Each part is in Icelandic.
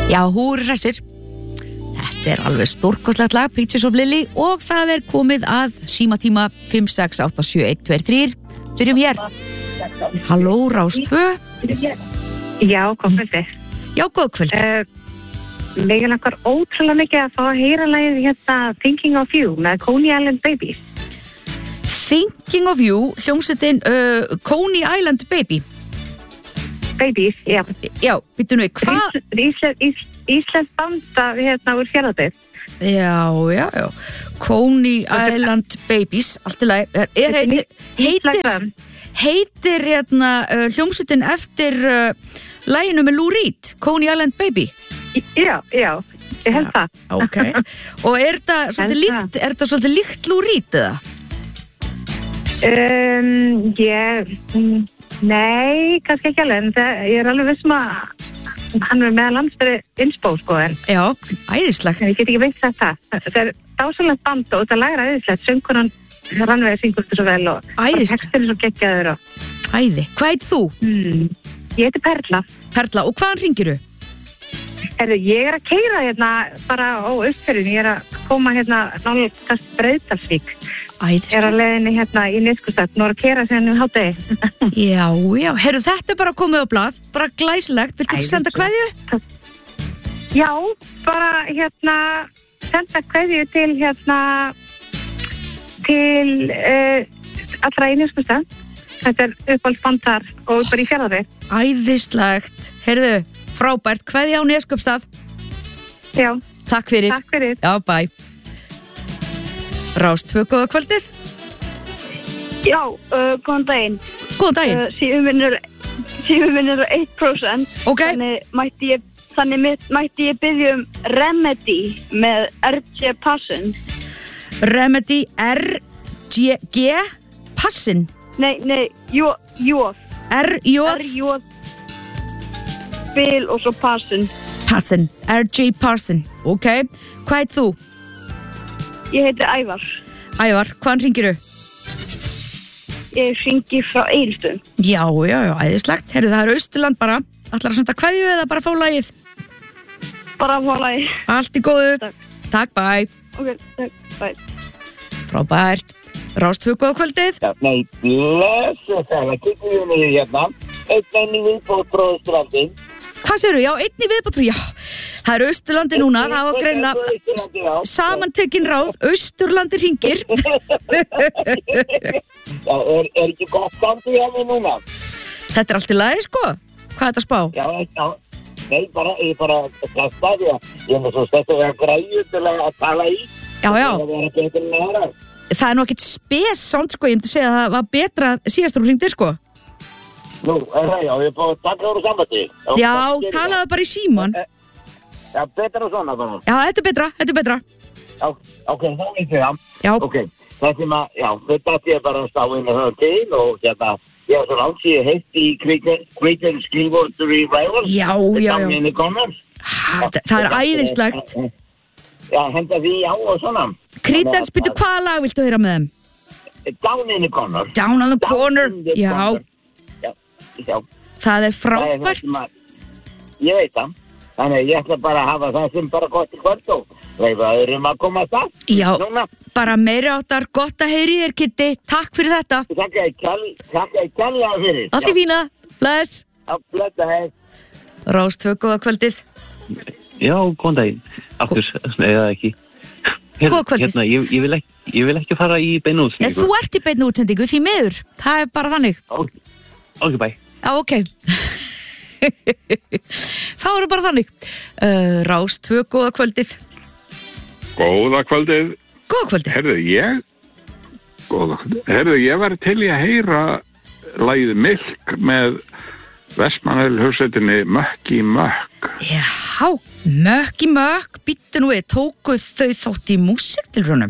Já, húr hressir. Þetta alveg stórkostlegt lag, Peaches of Lily, og það komið að símatíma 5687123. Byrjum hér. Halló, Rás 2. Já, kom kvöldi. Já, góð kvöldi. Mig langar ótrúlega mikið að fá að heyra lagið hérna Thinking of You með Coney Island Babies. Thinking of You, hljómsveitin Coney Island Baby. Babies, já. Já, býttu nú, hvað? Íslensk banda hérna úr Fjarðabyggð. Já. Coney Island Babies, allt í lagi. Heitir hérna hljómsveitin eftir laginu með Lou Reed, Coney Island Baby? Já, ég held það. Ok. Og er þetta svolítið líkt Lou Reed eða? Nei, kannski ekki alveg, en ég alveg vissum að hann meðal hans fyrir innspó, sko, en... Já, æðislegt. Ég get ekki veit það. Þetta dásalegt band og þetta lag æðislegt, söngunan Rannveig syngur þetta svo vel og textin svo geggjaður og... Æði. Hvað heit þú? Ég heiti Perla. Perla, og hvaðan hringirðu? Ég að keyra hérna bara á Austfjörðinni, ég að koma hérna nálgast Breiðdalsvík. Æðislegt. Ég að leiðinni hérna í Neskustad, nú að keyra sem hádegi. Já. Heyrðu, þetta bara komið á blað, bara glæsilegt. Viltu senda kveðju? Já, bara hérna senda kveðju til hérna til allra í Neskustad. Þetta uppáhaldsbandar og bara í Fjarðabyggð. Æðislegt. Heyrðu, frábært. Kveðja á Neskupstað. Já. Takk fyrir. Takk fyrir. Já, bye. Rás 2, góða kvöldið. Já, góðan daginn. Góðan daginn. Símum minn er 1%. Ok. Þannig mætti ég biðja Remedy með R.J. Passin. Remedy R.G. Passin? Nei, Jóð. R.J. Bill og svo Passin. Passin, R.J. Passin. Ok, hvað heit þú? Ég heiti Ævar. Ævar, hvaðan hringirðu? Ég hringi frá Egilsstöðum. Já, æðislegt. Heyrðu, það Austurland bara. Ætlar að senda kveðju eða bara fá lagið? Bara fá lagið. Allt í góðu. Takk, bye. Ok, takk, bye. Frábært. Rás 2, góða kvöldið. Já, nei, blessu það. Kikkum við mig hérna. Einn í viðbót frá Austurlandi. Hvað segirðu? Já, einn í viðbót frá, já. Það Austurlandi núna, það var greinilega samantekin ráð, Austurlandi hringir. Já, ekki gott standi hjá mig núna? Þetta allt í lagi, sko. Hvað er þetta spá? Já. Nei, ég bara testa því að ég með svo stætt að vera græju til að tala í. Já. Það vera betur en aðra. Það nú ekkert spes sound, sko. Ég myndi segja að það var betra síðast þú hringdir, sko. Nú, já, ég búið að taka úr sambandi. Já, talaðu bara í síman. Já, betra svona bara. Já, þetta er betra. Já, ok, þá veit ég það. Já. Ok, þetta ég bara að stá inn að höfða til og hérna, ég var svo langt síðan heitt í Creedence Clearwater Revival. Já. Down in the Corners. Það æðislegt. Já, henda því á og svona. Creedence, byrju, hvaða lag viltu heyra með þeim? Down in the Corner. Down on the Corner. Já. Það frábært. Ég veit það. Þannig ég ætla bara að hafa það sem bara gott í kvöld og reyfa öðrum að koma að það. Já, bara meiri áttar, gott að heyri þér, Kitty. Takk fyrir þetta. Takk að kærlega fyrir. Allt í fína. Bless. Já, bless að hei. Rás 2, góða kvöldið. Já, góðan daginn. Aftur, eða ekki. Góða kvöldið. Hérna, ég vil ekki fara í beinu útsendingu. Þú ert í beinu útsendingu, því miður. Það bara þannig. Ok, bye. Já, ok. Þá bara þannig. Rás 2, góða kvöldið. Góða kvöldið. Góða kvöldið. Herðu, ég var til í að heyra lagið Milk með Vestmannaeyjahljómsveitinni Mökk í mökk. Já, Mökk í mökk. Bíddu nú við, tókuð þau þátt í músíktilraunum?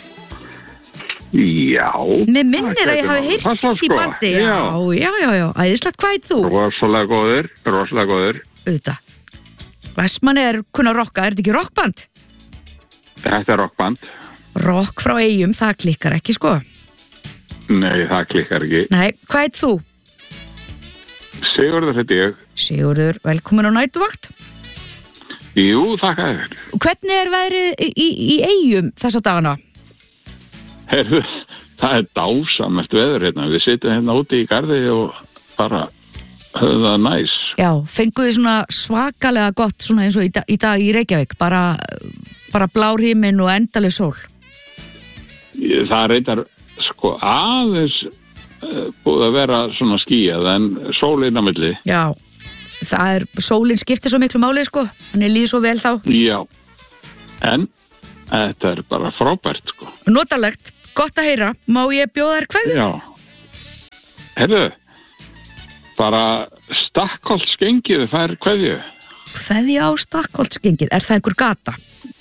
Já. Mér minnir að ég hafi heyrt í bandi. Já. Æðislegt, hvað heit þú? Rosalega góður. Auðvitað. Vestmannaeyjar kunna rocka, er þetta ekki rockband? Þetta er rockband. Rock frá Eyjum, það klikkar ekki, sko. Nei, það klikkar ekki. Nei, hvað heit þú? Sigurður heiti ég. Sigurður, velkomin á nætuvakt. Jú, þakka þér. Hvernig veðrið í Eyjum þessa dagana? Heyrðu, það dásamlegt veður hérna. Við sitjum hérna úti í garði og bara höfum það næs. Já, fenguðu svona svakalega gott svona eins og í dag í Reykjavík, bara blár himinn og endaleg sól. Það reyndar sko aðeins búið að vera svona skýjað en sólinn á milli. Já, sólinn skiptir svo miklu máli sko, hann líður svo vel þá. Já, en þetta bara frábært sko. Notalegt, gott að heyra. Má ég bjóða þér kveðju? Já, heyrðu, bara Stakkholtsgengið fær kveðju. Kveðja á Stakkholtsgengið, það einhver gata?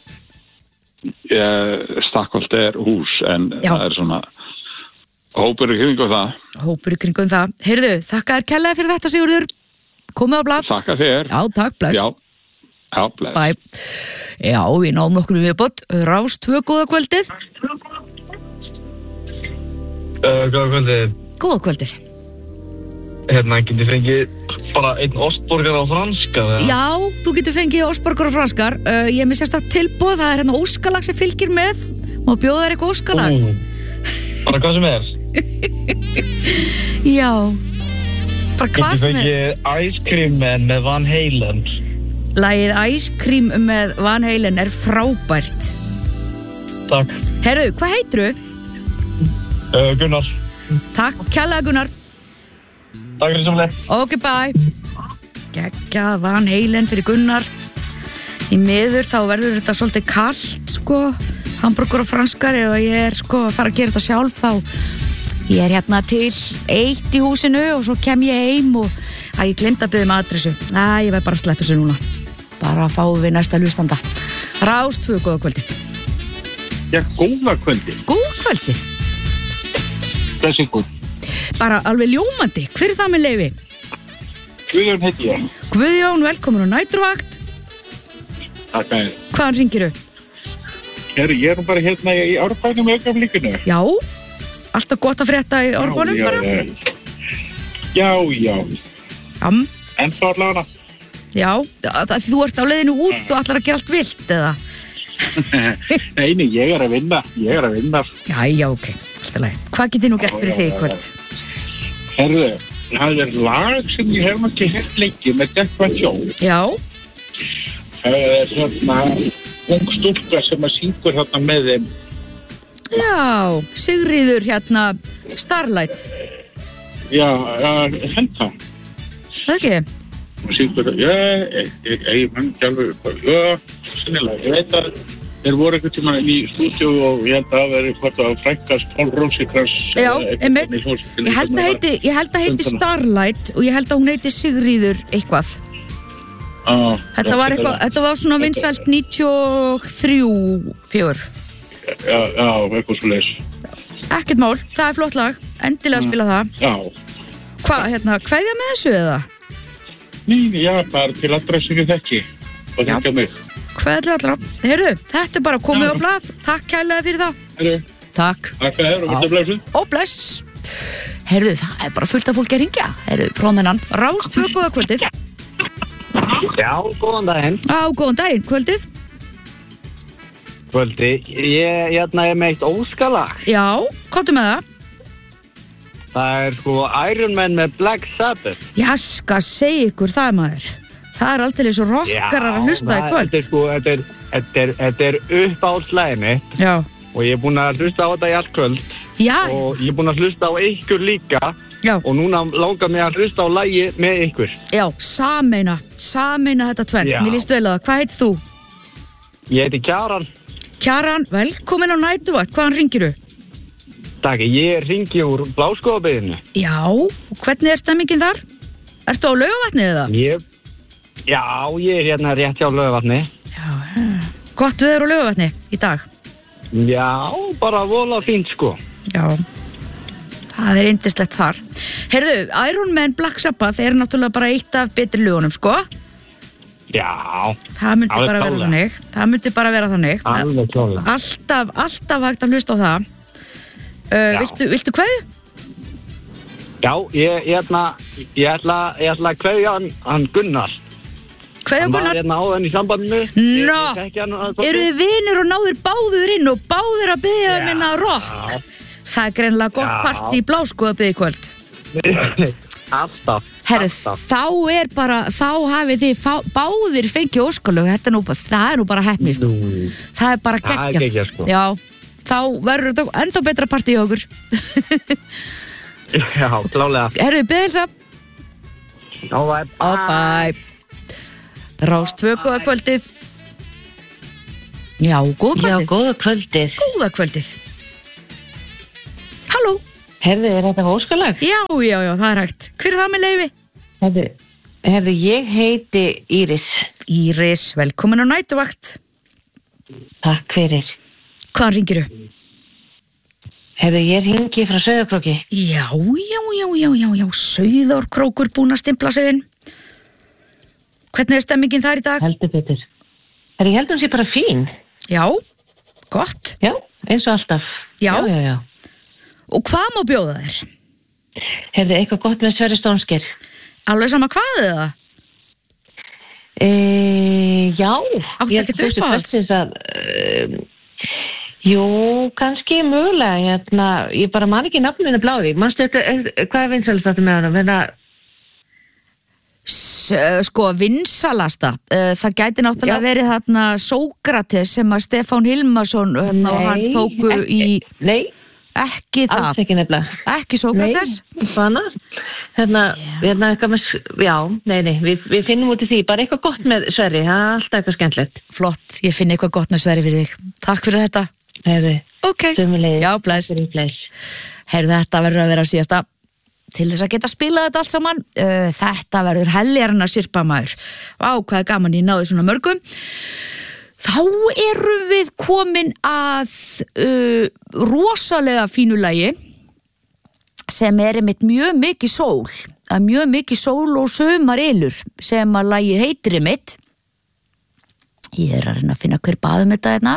Stakkholt hús en það svona hópur í kringum það. Hópur í kringum það. Heyrðu, þakka þér kærlega fyrir þetta, Sigurður. Komið á blað. Þakka þér. Já, takk, bless. Já, bless. Bye. Já, við náum okkur viðbót. Rás 2, góða kvöldið. Góða kvöldið. Góða kvöldið. Getur fengið bara einn ostborgar á franskar? Já, þú getur fengið ostborgar á franskar. Ég er með sérstakt tilboð, það hérna óskalag sem fylgir með. Má bjóða þér eitthvað óskalag? Bara hvað sem er? Já, bara hvað sem er. Getur fengið Ice Cream Man með Van Halen? Lagið Ice Cream með Van Halen frábært. Takk. Herðu, hvað heitirðu? Gunnar. Takk, kærlega Gunnar. Takk fyrir samlega. Ok, bye. Geggjað Van Halen fyrir Gunnar. Í miður þá verður þetta svolítið kalt, sko. Hamborgur og franskar, ef ég er sko að fara að gera þetta sjálf þá ég er hérna til 1 í húsinu og svo kem ég heim og ég glemd að biðja með adressu. Ég verð bara að sleppa þessu núna. Bara að fá við næsta hlustanda. Rás 2, góða kvöldið. Já, góða kvöldið. Góða kvöldið. Þessi góð. Bara alveg ljómandi. Hver er það með leyfi? Guðjón heiti ég. Guðjón, velkomin á næturvakt. Takk að þér. Hvaðan hringirðu? Ég er bara hérna í Árbænum augnablikinu. Já, alltaf gott að frétta í Árbænum bara. Já. En svo allavega. Já, þú ert á leiðinu út og ætlar að gera allt vilt, eða? Nei, ég er að vinna. Já, ok, alltaf leið. Hvað getið nú gert fyrir þig í kvöld? Herðu, það lag sem ég hef ekki hert lengi með Dekva Sjó. Já. Svona ung stúlka sem að syngur hérna með þeim. Já, Sigríður hérna Starlight. Já, henta. Það ekki? Hún syngur, ég mann ekki alveg, sinnilega, ég veit að þeir voru einhvern tíma í stúdíu og ég held að það veri hvort að frækkast Pál Rósikrans. Já, einmitt. Ég held að heiti Starlight og ég held að hún heiti Sigríður eitthvað. Þetta var svona vinsælt 93, 4. Já, eitthvað svo leys. Ekkert mál, það er flott lag. Endilega að spila það. Já. Hvað, kveðja með þessu eða? Nei, já, bara til allra sem ég þekki. Og þekka mig. Kveðja allra. Heyrðu, þetta er bara komið á blað. Takk kærlega fyrir það. Heyrðu. Takk. Takk fyrir og þetta blessuð. Og bless. Heyrðu, það er bara fullt af fólki að ringja. Heyrðu, prófmennan. Rás 2, góða kvöldið. Já, góðan daginn. Góðan daginn, kvöldið. Ég er með eitt óskalag. Já, komdu með það. Það er sko Iron Man með Black Sabbath. Já, skal segja ykkur það, maður. Það er alltaf eins og rockarar að hlusta í kvöld. Þetta er uppáhaldslægið mitt. Já. Og ég er búin að hlusta á þetta í allt kvöld. Já. Og ég er búin að hlusta á ykkur líka. Já. Og núna langar mig að hlusta á lagi með ykkur. Já, sameina þetta tvenn. Já. Mér líst vel á það. Hvað heitir þú? Ég heiti Kjaran. Kjaran, velkomin á næturvakt. Hvaðan hringirðu? Takk, ég hringi úr Bláskógabyggðinni. Já, og hvernig er stemmingin þar? Ertu á Laugarvatni eða? Já, ég er hérna rétt hjá Laugarvatni. Já, gott veður á Laugarvatni í dag. Já, bara vola fínt sko. Já, það er yndislegt þar. Heyrðu, Iron Man Black Sabbath er náttúrulega bara eitt af betri lögunum, sko? Já. Það myndi bara vera þannig. Það myndi bara vera þannig. Alveg klálega. Alltaf hægt að hlusta á það. Viltu kveðju? Já, ég ætla að kveðja hann Gunnar. Kveðja Hann var Gunnar. hérna áðan í sambandinu. Nó, Ég þekki hann svolítið. eru þið vinir og náður báður inn og báður að byggja minna rock? Það er greinilega gott partí í Bláskóð að byggja í kvöld. Alltaf. Herru, þá hafið þið báðir fengið óskalög. Það er nú bara heppni, sko. Það er bara geggjað. Það er geggjað, sko. Já, þá verður þetta ennþá betra partí hjá okkur. Já, klálega. Herru, byggja Bye. Rás 2, góða kvöldið. Já, góða kvöldið. Já, góða kvöldið. Góða kvöldið. Halló. Herðu, er þetta óskalag? Já, það er hægt. Hver er það með leyfi? Herðu, ég heiti Íris. Íris, velkomin á nætuvakt. Takk fyrir. Hvaðan ringirðu? Herðu, ég ringi frá Sauðárkróki. Já, Sauðárkrókur búin að stimpla sig inn. Hvernig er stemmingin þar í dag? Heldur betur. Herðu, ég heldur hún sé bara fín. Já, gott. Já, eins og alltaf. Já. Já. Og hvað má bjóða þér? Herðu, eitthvað gott með Sverrir Stónsker. Alveg sama hvað er það? Já. Áttu ekkert uppáhalds? Jú, kannski mögulega. Ég bara man ekki nafninu Bláði. Manstu þetta, hvað er vinsælast þetta með hann? Sko, vinsalasta, það gæti náttúrulega verið þarna Sókrates sem að Stefán Hilmarsson og hann tóku í... Nei, ekki það. Alls ekki nefnilega. Ekki Sókrates? Nei, svona. Eitthvað með... Já, nei, við finnum út í því. Bara eitthvað gott með Sverri, það er alltaf eitthvað skemmtilegt. Flott, ég finn eitthvað gott með Sverri fyrir þig. Takk fyrir þetta. Hefði. Ok. Sömuleiðis. Já, bless. Heyrðu, þetta verður að vera síðasta. Til þess að geta spilað þetta allt saman, þetta verður heljarinn að sirpa maður. Vá, hvað er gaman, ég náði svona mörgum. Þá erum við komin að rosalega fínu lagi sem er einmitt mjög mikið sól. Mjög mikið sól og sumarilur sem að lagið heitir einmitt. Ég er að reyna að finna hver baðum þetta hérna.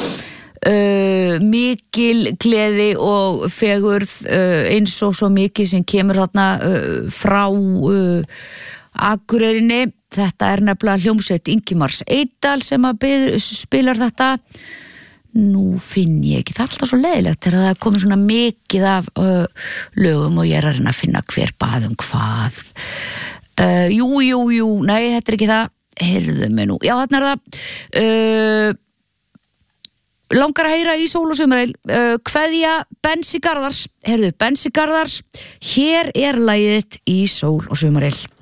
Mikil gleði og fegurð eins og svo mikið sem kemur þarna frá Akureyrinni. Þetta er nefnilega hljómsveit Ingimars Eydal sem að spilar þetta. Nú finn ég ekki, það er alltaf svo leiðilegt þegar það er komið svona mikið af lögum og ég er að reyna að finna hver baðum hvað. Jú, nei, þetta er ekki það. Heyrðu mig nú, já, þarna er það langar að heyra í sól og sumareil, kveðja Bensi Garðars. Heyrðu, Bensi Garðars, hér er lagið í sól og sumareil.